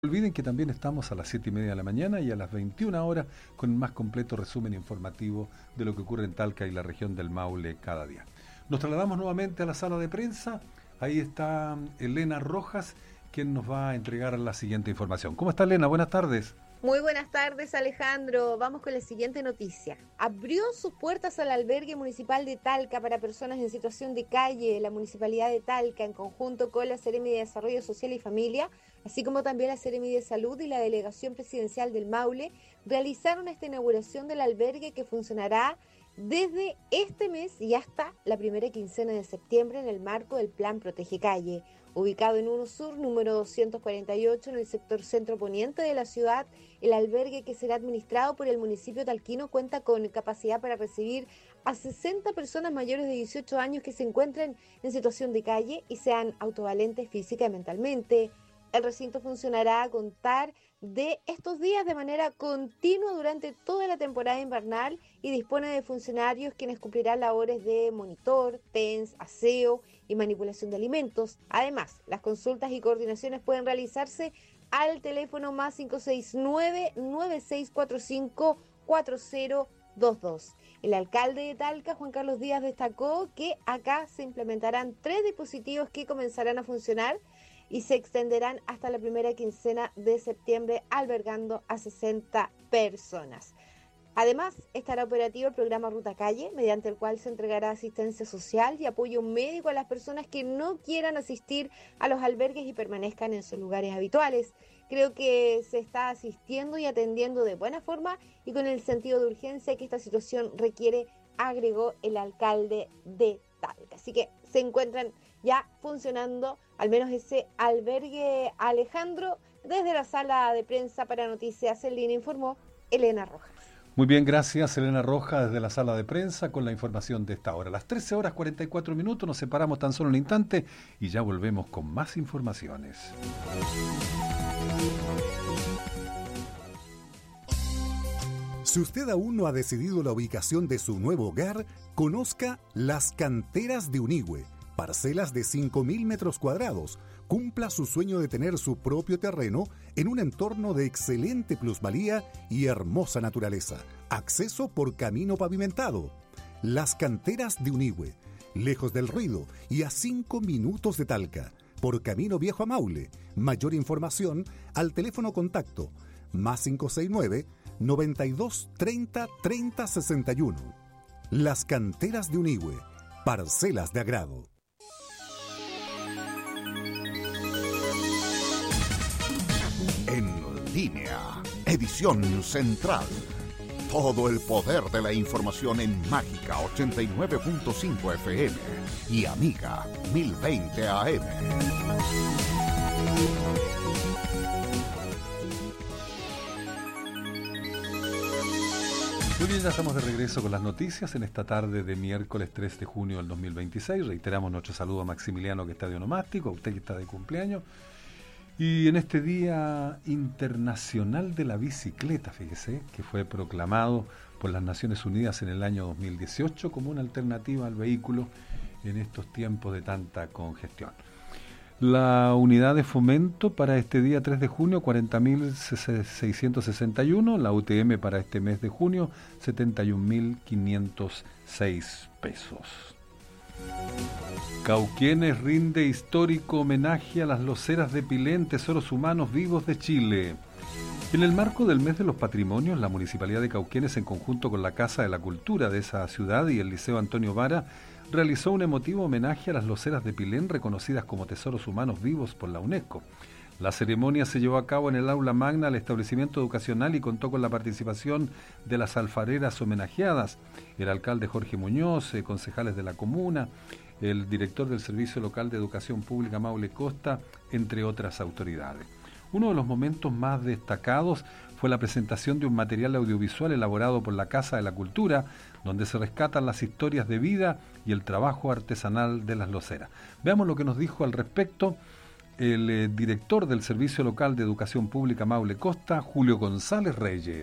No olviden que también estamos a las 7:30 de la mañana y a las 21 horas con el más completo resumen informativo de lo que ocurre en Talca y la región del Maule cada día. Nos trasladamos nuevamente a la sala de prensa. Ahí está Elena Rojas, quien nos va a entregar la siguiente información. ¿Cómo está, Elena? Buenas tardes. Muy buenas tardes, Alejandro. Vamos con la siguiente noticia. Abrió sus puertas al albergue municipal de Talca para personas en situación de calle. La Municipalidad de Talca, en conjunto con la Seremi de Desarrollo Social y Familia, así como también la Seremi de Salud y la Delegación Presidencial del Maule, realizaron esta inauguración del albergue que funcionará desde este mes y hasta la primera quincena de septiembre en el marco del Plan Protege Calle. Ubicado en Uno Sur, número 248, en el sector centro-poniente de la ciudad, el albergue, que será administrado por el municipio talquino, cuenta con capacidad para recibir a 60 personas mayores de 18 años que se encuentren en situación de calle y sean autovalentes física y mentalmente. El recinto funcionará a contar de estos días de manera continua durante toda la temporada invernal y dispone de funcionarios quienes cumplirán labores de monitor, TENS, aseo y manipulación de alimentos. Además, las consultas y coordinaciones pueden realizarse al teléfono más 569-9645-4022. El alcalde de Talca, Juan Carlos Díaz, destacó que acá se implementarán 3 dispositivos que comenzarán a funcionar y se extenderán hasta la primera quincena de septiembre, albergando a 60 personas. Además, estará operativo el programa Ruta Calle, mediante el cual se entregará asistencia social y apoyo médico a las personas que no quieran asistir a los albergues y permanezcan en sus lugares habituales. Creo que se está asistiendo y atendiendo de buena forma y con el sentido de urgencia que esta situación requiere, agregó el alcalde de Talca. Así que se encuentran ya funcionando al menos ese albergue, Alejandro. Desde la sala de prensa para Noticias en Línea informó Elena Rojas. Muy bien, gracias, Elena Rojas, desde la sala de prensa con la información de esta hora. A las 13 horas 44 minutos, nos separamos tan solo un instante y ya volvemos con más informaciones. Si usted aún no ha decidido la ubicación de su nuevo hogar, conozca Las Canteras de Unigüe, parcelas de 5.000 metros cuadrados. Cumpla su sueño de tener su propio terreno en un entorno de excelente plusvalía y hermosa naturaleza. Acceso por camino pavimentado. Las Canteras de Unigüe, lejos del ruido y a 5 minutos de Talca, por camino viejo a Maule. Mayor información al teléfono contacto más 569-9230-3061. Las Canteras de Unigüe, parcelas de agrado. En línea, edición central. Todo el poder de la información en Mágica 89.5 FM y Amiga 1020 AM. Muy bien, ya estamos de regreso con las noticias en esta tarde de miércoles 3 de junio del 2026. Reiteramos nuestro saludo a Maximiliano, que está de onomástico, a usted que está de cumpleaños. Y en este Día Internacional de la Bicicleta, fíjese, que fue proclamado por las Naciones Unidas en el año 2018 como una alternativa al vehículo en estos tiempos de tanta congestión. La unidad de fomento para este día 3 de junio, 40.661, la UTM para este mes de junio, 71.506 pesos. Cauquienes rinde histórico homenaje a las loceras de Pilén, tesoros humanos vivos de Chile. En el marco del mes de los patrimonios, la Municipalidad de Cauquienes, en conjunto con la Casa de la Cultura de esa ciudad y el Liceo Antonio Vara, realizó un emotivo homenaje a las loceras de Pilén, reconocidas como tesoros humanos vivos por la UNESCO. La ceremonia se llevó a cabo en el aula magna del establecimiento educacional y contó con la participación de las alfareras homenajeadas, el alcalde Jorge Muñoz, concejales de la comuna, el director del Servicio Local de Educación Pública Maule Costa, entre otras autoridades. Uno de los momentos más destacados fue la presentación de un material audiovisual elaborado por la Casa de la Cultura, donde se rescatan las historias de vida y el trabajo artesanal de las loceras. Veamos lo que nos dijo al respecto el director del Servicio Local de Educación Pública Maule Costa, Julio González Reyes.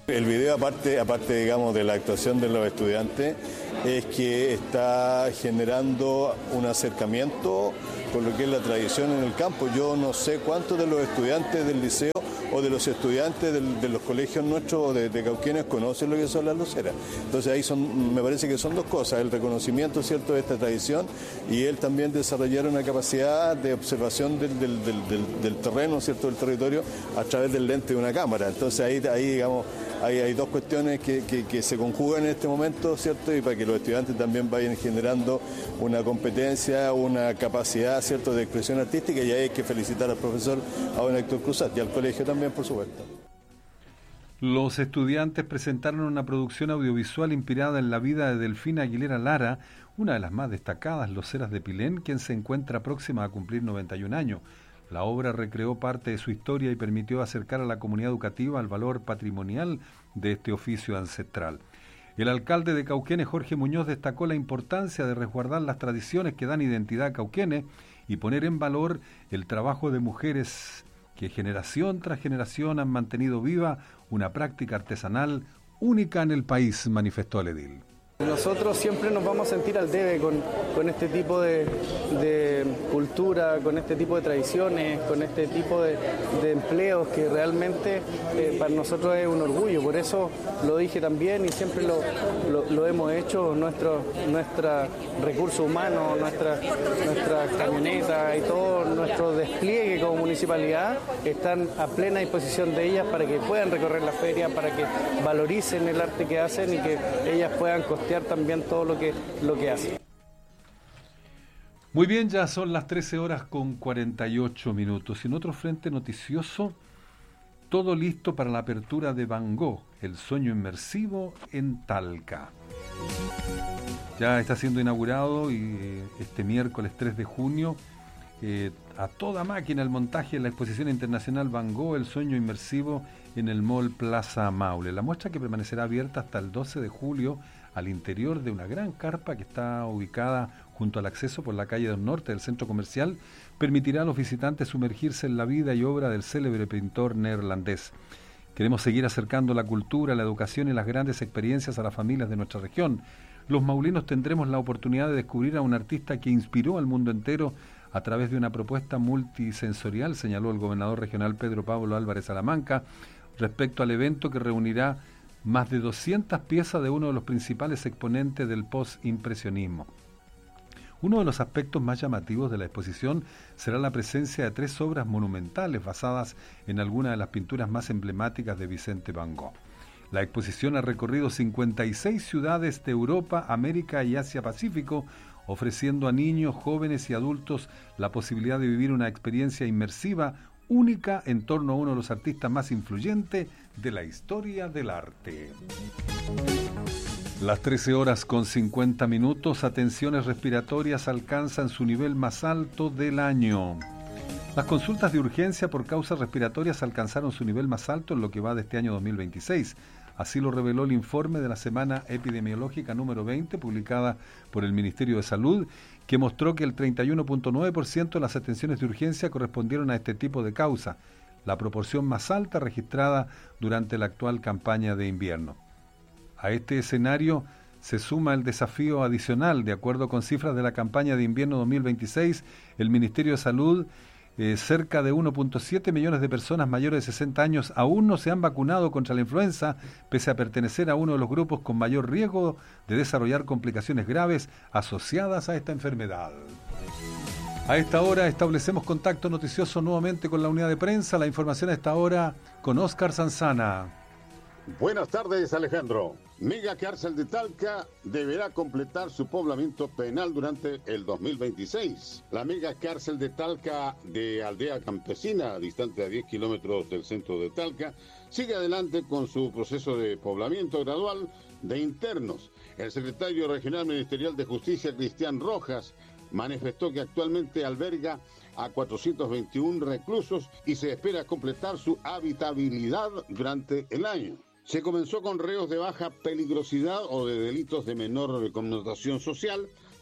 El video, aparte digamos, de la actuación de los estudiantes, es que está generando un acercamiento con lo que es la tradición en el campo. Yo no sé cuántos de los estudiantes del liceo o de los estudiantes de los colegios nuestros de Cauquenes conocen lo que son las luceras. Entonces ahí me parece que son dos cosas, el reconocimiento, ¿cierto?, de esta tradición, y él también desarrollar una capacidad de observación del terreno, ¿cierto?, del territorio a través del lente de una cámara. Entonces ahí digamos, hay dos cuestiones que se conjugan en este momento, ¿cierto?, y para que los estudiantes también vayan generando una competencia, una capacidad, ¿cierto?, de expresión artística, y ahí hay que felicitar al profesor, a don Héctor Cruzat, y al colegio también, por supuesto. Los estudiantes presentaron una producción audiovisual inspirada en la vida de Delfina Aguilera Lara, una de las más destacadas luceras de Pilén, quien se encuentra próxima a cumplir 91 años. La obra recreó parte de su historia y permitió acercar a la comunidad educativa al valor patrimonial de este oficio ancestral. El alcalde de Cauquenes, Jorge Muñoz, destacó la importancia de resguardar las tradiciones que dan identidad a Cauquenes y poner en valor el trabajo de mujeres que generación tras generación han mantenido viva una práctica artesanal única en el país, manifestó el edil. Nosotros siempre nos vamos a sentir al debe con este tipo de cultura, con este tipo de tradiciones, con este tipo de empleos que realmente para nosotros es un orgullo. Por eso lo dije también y siempre lo hemos hecho. Nuestro recurso humano, nuestra camioneta y todo nuestro despliegue como municipalidad están a plena disposición de ellas para que puedan recorrer la feria, para que valoricen el arte que hacen y que ellas puedan costear también todo lo que hacen. Muy bien, ya son las 13 horas con 48 minutos. Y en otro frente noticioso, todo listo para la apertura de Van Gogh, el sueño inmersivo en Talca. Ya está siendo inaugurado y este miércoles 3 de junio, a toda máquina el montaje de la exposición internacional Van Gogh, el sueño inmersivo en el Mall Plaza Maule. La muestra, que permanecerá abierta hasta el 12 de julio al interior de una gran carpa que está ubicada junto al acceso por la calle del norte del centro comercial, permitirá a los visitantes sumergirse en la vida y obra del célebre pintor neerlandés. Queremos seguir acercando la cultura, la educación y las grandes experiencias a las familias de nuestra región. Los maulinos tendremos la oportunidad de descubrir a un artista que inspiró al mundo entero a través de una propuesta multisensorial, señaló el gobernador regional Pedro Pablo Álvarez Salamanca, respecto al evento que reunirá más de 200 piezas de uno de los principales exponentes del postimpresionismo. Uno de los aspectos más llamativos de la exposición será la presencia de 3 obras monumentales basadas en algunas de las pinturas más emblemáticas de Vicente Van Gogh. La exposición ha recorrido 56 ciudades de Europa, América y Asia-Pacífico, ofreciendo a niños, jóvenes y adultos la posibilidad de vivir una experiencia inmersiva única en torno a uno de los artistas más influyentes de la historia del arte. Las 13 horas con 50 minutos, atenciones respiratorias alcanzan su nivel más alto del año. Las consultas de urgencia por causas respiratorias alcanzaron su nivel más alto en lo que va de este año 2026. Así lo reveló el informe de la Semana Epidemiológica número 20, publicada por el Ministerio de Salud, que mostró que el 31.9% de las atenciones de urgencia correspondieron a este tipo de causa, la proporción más alta registrada durante la actual campaña de invierno. A este escenario se suma el desafío adicional. De acuerdo con cifras de la campaña de invierno 2026, el Ministerio de Salud, cerca de 1.7 millones de personas mayores de 60 años aún no se han vacunado contra la influenza, pese a pertenecer a uno de los grupos con mayor riesgo de desarrollar complicaciones graves asociadas a esta enfermedad. A esta hora establecemos contacto noticioso nuevamente con la unidad de prensa. La información a esta hora con Óscar Sanzana. Buenas tardes, Alejandro. Mega Cárcel de Talca deberá completar su poblamiento penal durante el 2026. La Mega Cárcel de Talca de Aldea Campesina, distante a 10 kilómetros del centro de Talca, sigue adelante con su proceso de poblamiento gradual de internos. El secretario regional ministerial de Justicia, Cristian Rojas, manifestó que actualmente alberga a 421 reclusos y se espera completar su habitabilidad durante el año. Se comenzó con reos de baja peligrosidad o de delitos de menor connotación social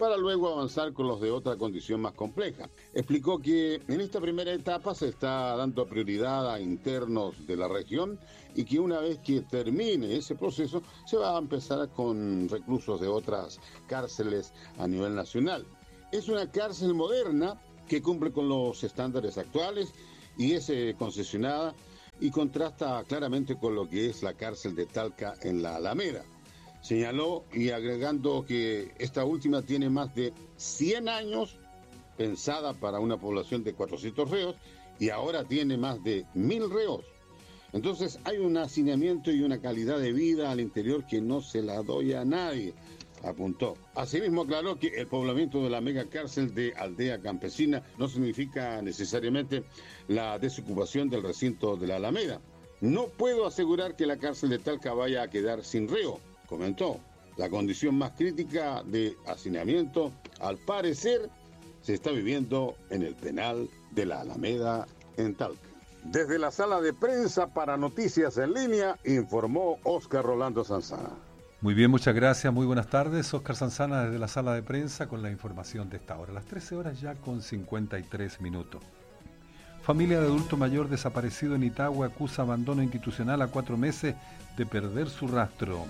para luego avanzar con los de otra condición más compleja. Explicó que en esta primera etapa se está dando prioridad a internos de la región y que una vez que termine ese proceso se va a empezar con reclusos de otras cárceles a nivel nacional. Es una cárcel moderna que cumple con los estándares actuales y es concesionada y contrasta claramente con lo que es la cárcel de Talca en la Alameda. Señaló, y agregando que esta última tiene más de 100 años, pensada para una población de 400 reos, y ahora tiene más de 1000 reos. Entonces hay un hacinamiento y una calidad de vida al interior que no se la doy a nadie, apuntó. Asimismo aclaró que el poblamiento de la mega cárcel de Aldea Campesina no significa necesariamente la desocupación del recinto de la Alameda. No puedo asegurar que la cárcel de Talca vaya a quedar sin reo, comentó. La condición más crítica de hacinamiento, al parecer, se está viviendo en el penal de la Alameda en Talca. Desde la sala de prensa para Noticias en Línea, informó Óscar Rolando Sanzana. Muy bien, muchas gracias. Muy buenas tardes. Óscar Sanzana desde la sala de prensa con la información de esta hora. Las 13 horas ya con 53 minutos. Familia de adulto mayor desaparecido en Itagüe acusa abandono institucional a 4 meses de perder su rastro.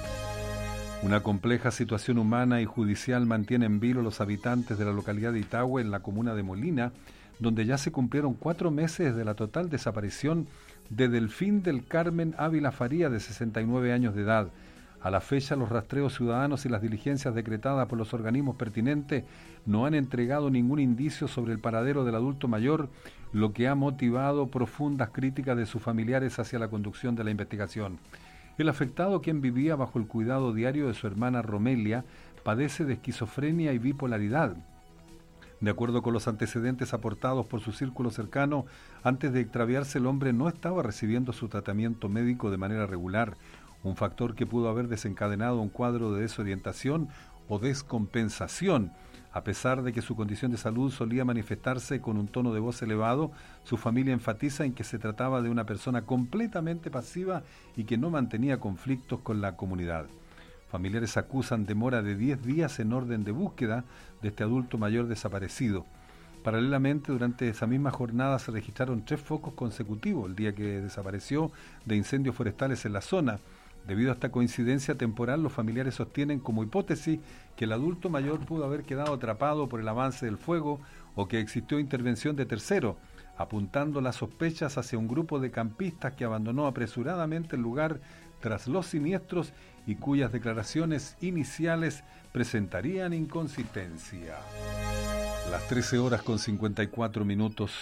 Una compleja situación humana y judicial mantiene en vilo los habitantes de la localidad de Itagüe, en la comuna de Molina, donde ya se cumplieron 4 meses de la total desaparición de Delfín del Carmen Ávila Faría, de 69 años de edad. A la fecha, los rastreos ciudadanos y las diligencias decretadas por los organismos pertinentes no han entregado ningún indicio sobre el paradero del adulto mayor, lo que ha motivado profundas críticas de sus familiares hacia la conducción de la investigación. El afectado, quien vivía bajo el cuidado diario de su hermana Romelia, padece de esquizofrenia y bipolaridad. De acuerdo con los antecedentes aportados por su círculo cercano, antes de extraviarse el hombre no estaba recibiendo su tratamiento médico de manera regular, un factor que pudo haber desencadenado un cuadro de desorientación o descompensación. A pesar de que su condición de salud solía manifestarse con un tono de voz elevado, su familia enfatiza en que se trataba de una persona completamente pasiva y que no mantenía conflictos con la comunidad. Familiares acusan demora de 10 días en orden de búsqueda de este adulto mayor desaparecido. Paralelamente, durante esa misma jornada se registraron 3 focos consecutivos, el día que desapareció, de incendios forestales en la zona. Debido a esta coincidencia temporal, los familiares sostienen como hipótesis que el adulto mayor pudo haber quedado atrapado por el avance del fuego o que existió intervención de terceros, apuntando las sospechas hacia un grupo de campistas que abandonó apresuradamente el lugar tras los siniestros y cuyas declaraciones iniciales presentarían inconsistencia. Las 13 horas con 54 minutos.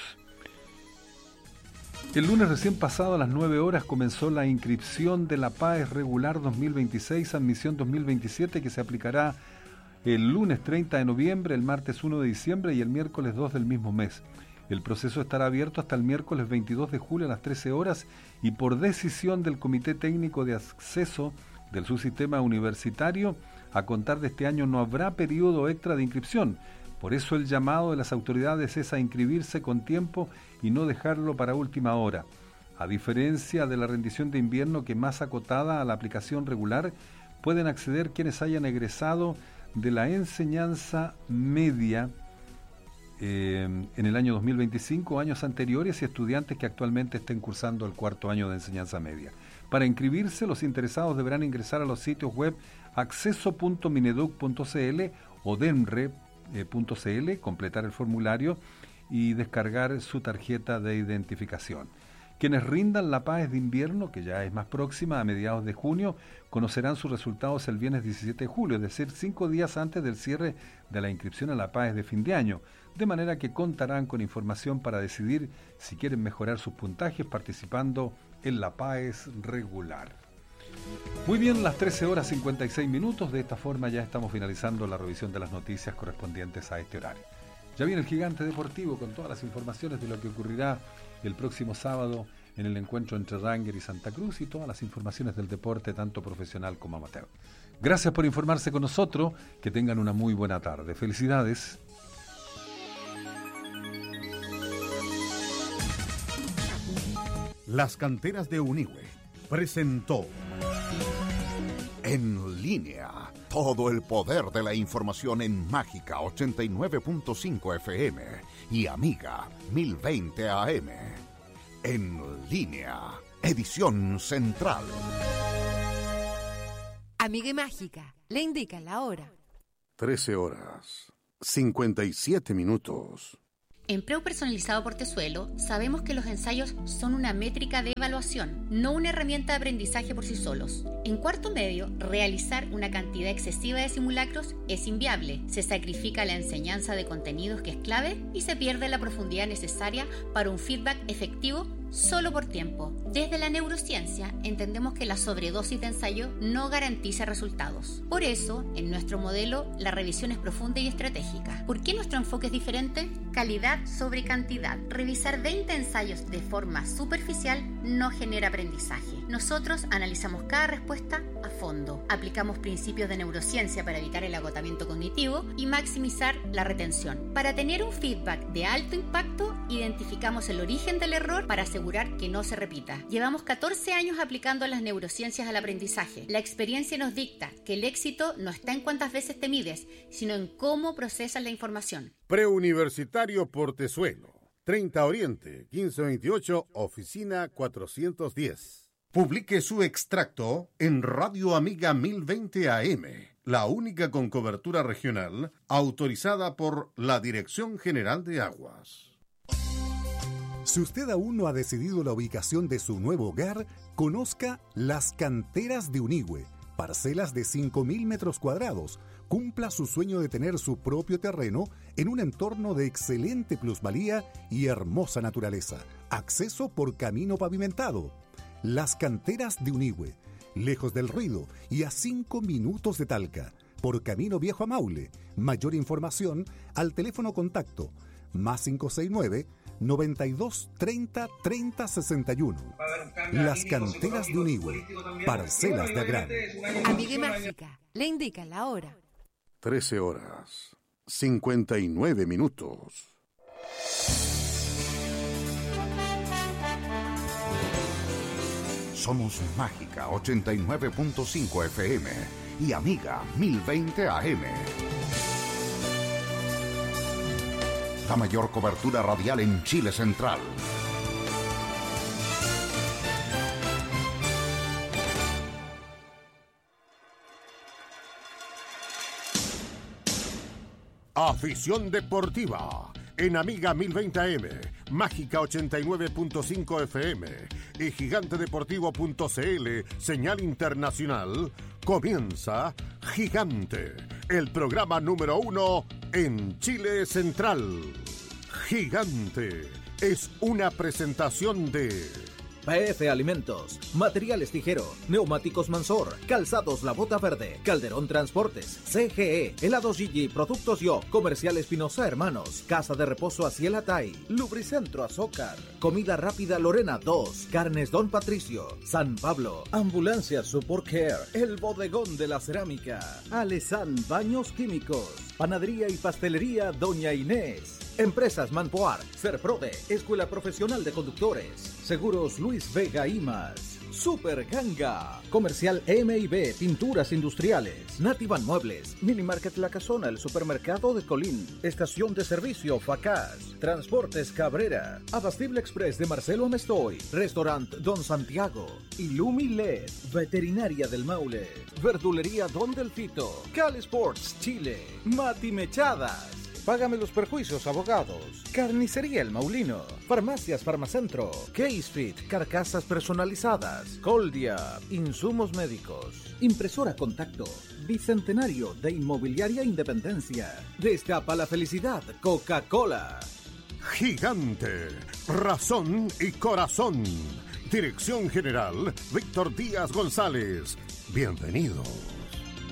El lunes recién pasado a las 9 horas comenzó la inscripción de la PAES regular 2026, admisión 2027, que se aplicará el lunes 30 de noviembre, el martes 1 de diciembre y el miércoles 2 del mismo mes. El proceso estará abierto hasta el miércoles 22 de julio a las 13 horas y por decisión del Comité Técnico de Acceso del Subsistema Universitario, a contar de este año no habrá periodo extra de inscripción. Por eso el llamado de las autoridades es a inscribirse con tiempo y no dejarlo para última hora. A diferencia de la rendición de invierno, que es más acotada a la aplicación regular, pueden acceder quienes hayan egresado de la enseñanza media en el año 2025 o años anteriores y estudiantes que actualmente estén cursando el 4º año de enseñanza media. Para inscribirse, los interesados deberán ingresar a los sitios web acceso.mineduc.cl o denre.cl, completar el formulario y descargar su tarjeta de identificación. Quienes rindan la PAES de invierno, que ya es más próxima, a mediados de junio, conocerán sus resultados el viernes 17 de julio, es decir, 5 días antes del cierre de la inscripción a la PAES de fin de año, de manera que contarán con información para decidir si quieren mejorar sus puntajes participando en la PAES regular. Muy bien, las 13 horas 56 minutos, de esta forma ya estamos finalizando la revisión de las noticias correspondientes a este horario. Ya viene el Gigante Deportivo con todas las informaciones de lo que ocurrirá el próximo sábado en el encuentro entre Ranger y Santa Cruz y todas las informaciones del deporte, tanto profesional como amateur. Gracias por informarse con nosotros, que tengan una muy buena tarde. Felicidades. Las canteras de Unigüe presentó En Línea. Todo el poder de la información en Mágica 89.5 FM y Amiga 1020 AM. En línea, edición central. Amiga y Mágica, le indica la hora. 13 horas, 57 minutos. En Preu Personalizado Portezuelo sabemos que los ensayos son una métrica de evaluación, no una herramienta de aprendizaje por sí solos. En cuarto medio, realizar una cantidad excesiva de simulacros es inviable. Se sacrifica la enseñanza de contenidos que es clave y se pierde la profundidad necesaria para un feedback efectivo solo por tiempo. Desde la neurociencia entendemos que la sobredosis de ensayo no garantiza resultados. Por eso, en nuestro modelo, la revisión es profunda y estratégica. ¿Por qué nuestro enfoque es diferente? Calidad sobre cantidad. Revisar 20 ensayos de forma superficial no genera aprendizaje. Nosotros analizamos cada respuesta a fondo. Aplicamos principios de neurociencia para evitar el agotamiento cognitivo y maximizar la retención. Para tener un feedback de alto impacto, identificamos el origen del error para asegurar que no se repita. Llevamos 14 años aplicando las neurociencias al aprendizaje. La experiencia nos dicta que el éxito no está en cuántas veces te mides, sino en cómo procesas la información. Preuniversitario Portezuelo, 30 Oriente, 1528, oficina 410. Publique su extracto en Radio Amiga 1020 AM, la única con cobertura regional autorizada por la Dirección General de Aguas. Si usted aún no ha decidido la ubicación de su nuevo hogar, conozca Las Canteras de Unigüe, parcelas de 5.000 metros cuadrados. Cumpla su sueño de tener su propio terreno en un entorno de excelente plusvalía y hermosa naturaleza. Acceso por camino pavimentado. Las Canteras de Unigüe, lejos del ruido y a 5 minutos de Talca, por camino viejo a Maule. Mayor información al teléfono contacto más 569 92 30 30 61. Las Canteras de Unigüe, parcelas de agrado. Amiga y Mágica, le indica la hora. 13 horas, 59 minutos. Somos Mágica 89.5 FM y Amiga 1020 AM. La mayor cobertura radial en Chile Central. Afición deportiva en Amiga 1020 AM, Mágica 89.5 FM y gigantedeportivo.cl, señal internacional. Comienza Gigante, el programa número 1 en Chile Central. Gigante es una presentación de PF Alimentos, Materiales Tijero, Neumáticos Mansor, Calzados La Bota Verde, Calderón Transportes, CGE, Helados Gigi, Productos Yo, Comercial Espinosa Hermanos, Casa de Reposo Aciel Atay, Lubricentro Azócar, Comida Rápida Lorena 2, Carnes Don Patricio, San Pablo, Ambulancia Support Care, El Bodegón de la Cerámica, Alesan Baños Químicos, Panadería y Pastelería Doña Inés, Empresas Manpoar, Serprode, Escuela Profesional de Conductores, Seguros Luis Vega y más, Super Ganga, Comercial M&B, Pinturas Industriales, Nativan Muebles, Mini Market La Casona, el Supermercado de Colín, Estación de Servicio Facaz, Transportes Cabrera, Abastible Express de Marcelo Amestoy, Restaurant Don Santiago, Illumi LED, Veterinaria del Maule, Verdulería Don Delfito, Cali Sports Chile, Mati Mechadas, Págame los Perjuicios Abogados, Carnicería El Maulino, Farmacias Farmacentro, Case Fit, Carcasas Personalizadas, Coldia, Insumos Médicos, Impresora Contacto, Bicentenario de Inmobiliaria Independencia, Destapa la Felicidad, Coca-Cola. Gigante, razón y corazón. Dirección General, Víctor Díaz González. Bienvenido.